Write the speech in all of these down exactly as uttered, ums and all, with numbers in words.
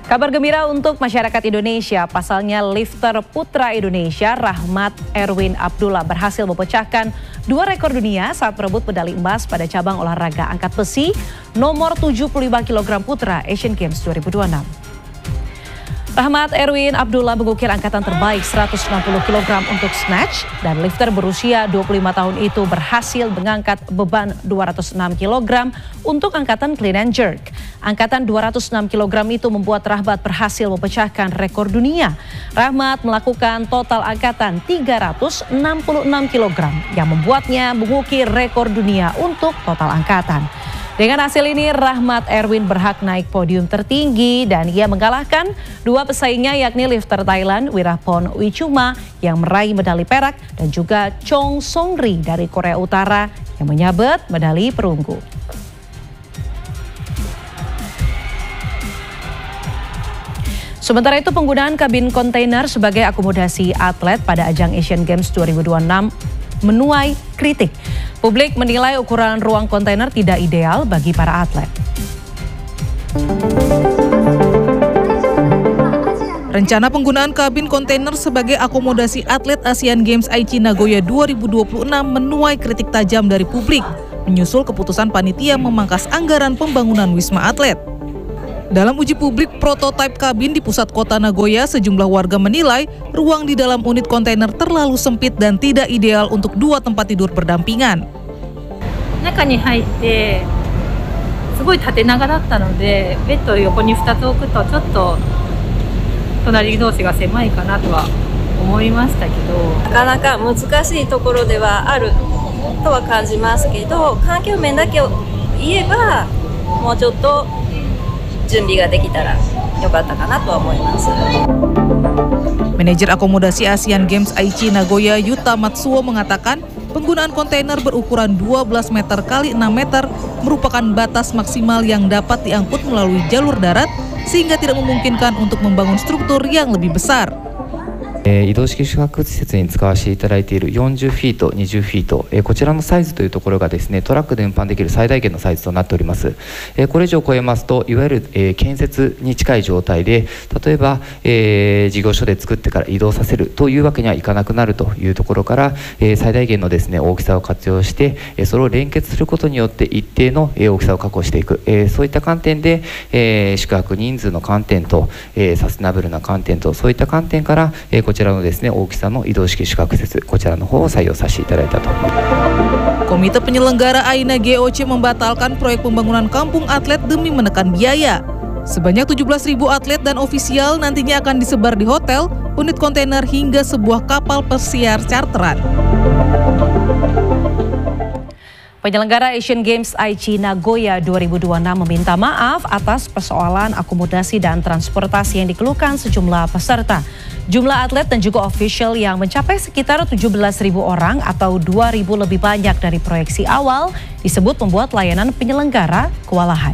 Kabar gembira untuk masyarakat Indonesia, pasalnya lifter putra Indonesia Rahmat Erwin Abdullah berhasil memecahkan dua rekor dunia saat berebut medali emas pada cabang olahraga angkat besi nomor tujuh puluh lima kilogram putra Asian Games dua ribu dua puluh enam. Rahmat Erwin Abdullah mengukir angkatan terbaik seratus enam puluh kilogram untuk snatch dan lifter berusia dua puluh lima tahun itu berhasil mengangkat beban dua ratus enam kilogram untuk angkatan clean and jerk. Angkatan dua ratus enam kilogram itu membuat Rahmat berhasil memecahkan rekor dunia. Rahmat melakukan total angkatan tiga ratus enam puluh enam kilogram yang membuatnya mengukir rekor dunia untuk total angkatan. Dengan hasil ini, Rahmat Erwin berhak naik podium tertinggi dan ia mengalahkan dua pesaingnya yakni lifter Thailand Wirapon Wichuma yang meraih medali perak dan juga Chong Songri dari Korea Utara yang menyabet medali perunggu. Sementara itu, penggunaan kabin kontainer sebagai akomodasi atlet pada ajang Asian Games dua ribu dua puluh enam menuai kritik. Publik menilai ukuran ruang kontainer tidak ideal bagi para atlet. Rencana penggunaan kabin kontainer sebagai akomodasi atlet Asian Games Aichi Nagoya dua ribu dua puluh enam menuai kritik tajam dari publik, menyusul keputusan panitia memangkas anggaran pembangunan Wisma Atlet. Dalam uji publik prototipe kabin di pusat kota Nagoya, sejumlah warga menilai ruang di dalam unit kontainer terlalu sempit dan tidak ideal untuk dua tempat tidur berdampingan. 中に入ってすごい縦長だったので、ベッドを横にふたつ置くとちょっと隣同士が狭いかなとは思いましたけど、 なかなか難しいところではあるとは感じますけど、環境面だけを言えばもうちょっと 準備ができたらよかったかなとは思います。 Manajer akomodasi Asian Games Aichi Nagoya Yuta Matsuo mengatakan penggunaan kontainer berukuran dua belas meter kali enam meter merupakan batas maksimal yang dapat diangkut melalui jalur darat sehingga tidak memungkinkan untuk membangun struktur yang lebih besar. 移動式宿泊施設に使わせていただいているよんじゅうフィート、にじゅうフィート、こちらのサイズというところがですね、トラックで運搬できる最大限のサイズとなっております。これ以上超えますと、いわゆる建設に近い状態で、例えば事業所で作ってから移動させるというわけにはいかなくなるというところから、最大限のですね、大きさを活用して、それを連結することによって一定の大きさを確保していく、そういった観点で宿泊人数の観点とサステナブルな観点と、そういった観点からこちら こちらのですね、大きさの移動式宿泊施設、こちらの方を採用させていただいたと。 Komite penyelenggara AINA G O C membatalkan proyek pembangunan kampung atlet demi menekan biaya. Sebanyak tujuh belas ribu atlet dan ofisial nantinya akan disebar di hotel, unit kontainer hingga sebuah kapal pesiar charteran. Penyelenggara Asian Games Aichi Nagoya dua ribu dua puluh enam meminta maaf atas persoalan akomodasi dan transportasi yang dikeluhkan sejumlah peserta. Jumlah atlet dan juga official yang mencapai sekitar tujuh belas ribu orang atau dua ribu lebih banyak dari proyeksi awal disebut membuat layanan penyelenggara kewalahan.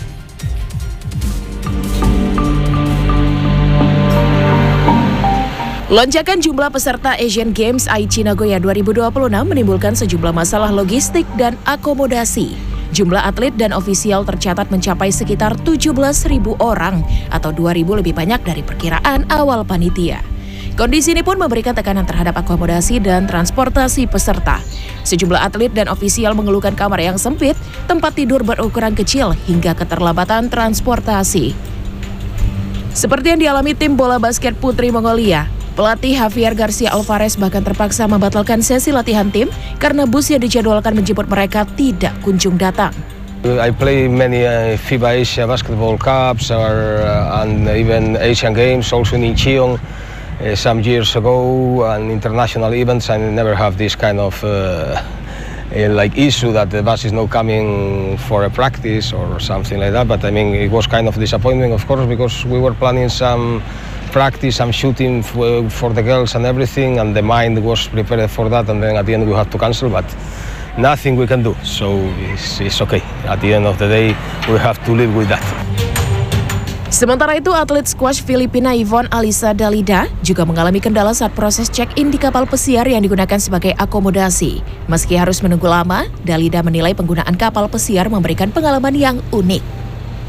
Lonjakan jumlah peserta Asian Games Aichi Nagoya dua ribu dua puluh enam menimbulkan sejumlah masalah logistik dan akomodasi. Jumlah atlet dan ofisial tercatat mencapai sekitar tujuh belas ribu orang atau dua ribu lebih banyak dari perkiraan awal panitia. Kondisi ini pun memberikan tekanan terhadap akomodasi dan transportasi peserta. Sejumlah atlet dan ofisial mengeluhkan kamar yang sempit, tempat tidur berukuran kecil, hingga keterlambatan transportasi. Seperti yang dialami tim bola basket putri Mongolia, pelatih Javier Garcia Alvarez bahkan terpaksa membatalkan sesi latihan tim karena bus yang dijadwalkan menjemput mereka tidak kunjung datang. I play many uh, FIBA Asia Basketball Cups or, uh, and even Asian Games also in Incheon uh, some years ago, and international events. I never have this kind of uh, uh, like issue that the bus is not coming for a practice or something like that. But I mean, it was kind of disappointment, of course, because we were planning some practice, some shooting for, for the girls and everything, and the mind was prepared for that, and then at the end we had to cancel, but nothing we can do, so it's, it's okay. At the end of the day, we have to live with that. Sementara itu, atlet squash Filipina Yvonne Alisa Dalida juga mengalami kendala saat proses check-in di kapal pesiar yang digunakan sebagai akomodasi. Meski harus menunggu lama, Dalida menilai penggunaan kapal pesiar memberikan pengalaman yang unik.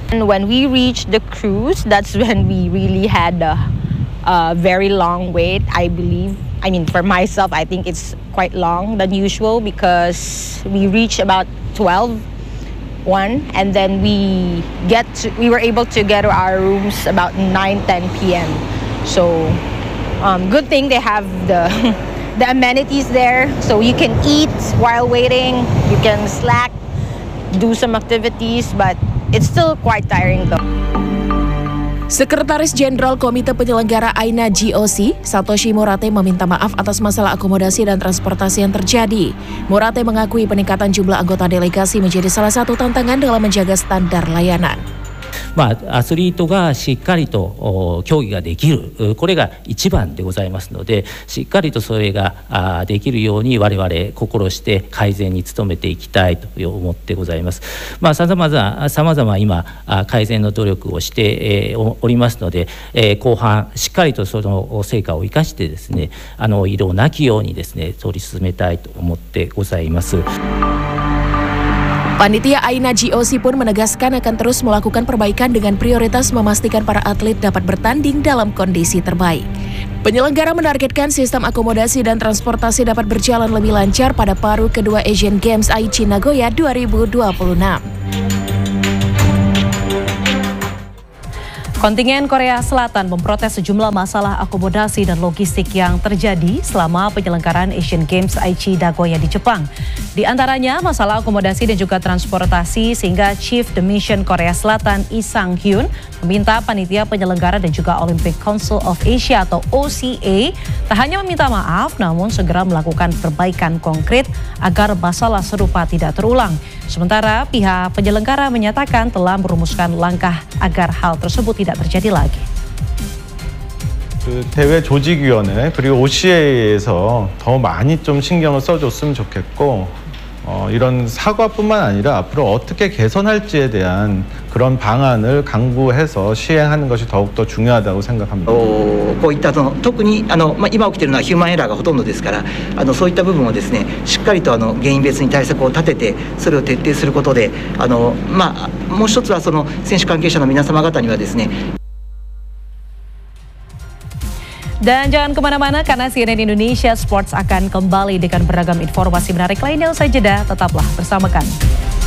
And when we reached the cruise, that's when we really had a, a very long wait, I believe. I mean, for myself, I think it's quite long than usual because we reached about twelve, one, and then we get to, we were able to get to our rooms about nine, ten p m So, um, good thing they have the the amenities there, so you can eat while waiting, you can slack, do some activities, but it's still quite tiring though. Sekretaris Jenderal Komite Penyelenggara A I N A G O C, Satoshi Murate meminta maaf atas masalah akomodasi dan transportasi yang terjadi. Murate mengakui peningkatan jumlah anggota delegasi menjadi salah satu tantangan dalam menjaga standar layanan. まあ、アスリートがしっかりと競技ができる、これが一番でございますので、しっかりとそれができるように我々心して改善に努めていきたいと思ってございます。まあ、さまざまさまざま今改善の努力をしておりますので、後半しっかりとその成果を生かしてですね、あの異動なきようにですね取り進めたいと思ってございます。 Panitia A I N A G O C pun menegaskan akan terus melakukan perbaikan dengan prioritas memastikan para atlet dapat bertanding dalam kondisi terbaik. Penyelenggara menargetkan sistem akomodasi dan transportasi dapat berjalan lebih lancar pada paruh kedua Asian Games Aichi Nagoya dua ribu dua puluh enam. Kontingen Korea Selatan memprotes sejumlah masalah akomodasi dan logistik yang terjadi selama penyelenggaraan Asian Games Aichi Nagoya di Jepang. Di antaranya masalah akomodasi dan juga transportasi sehingga Chief the Mission Korea Selatan Lee Sang-hyun meminta panitia penyelenggara dan juga Olympic Council of Asia atau O C A tak hanya meminta maaf namun segera melakukan perbaikan konkret agar masalah serupa tidak terulang. Sementara pihak penyelenggara menyatakan telah merumuskan langkah agar hal tersebut tidak terjadi lagi. 그 대회 조직위원회 그리고 O C A에서 더 많이 좀 신경을 써줬으면 좋겠고 어, 이런 사과뿐만 아니라 앞으로 어떻게 개선할지에 대한 그런 방안을 강구해서 시행하는 것이 더욱더 중요하다고 생각합니다. こういったその特にあの、まあ、今起きているのはヒューマンエラーがほとんどですから、あのそういった部分をですねしっかりとあの原因別に対策を立ててそれを徹底することで、あのまあもう一つはその選手関係者の皆様方にはですね。 Dan jangan kemana-mana karena C N N Indonesia Sports akan kembali dengan beragam informasi menarik lainnya. Usai jeda, tetaplah bersama kami.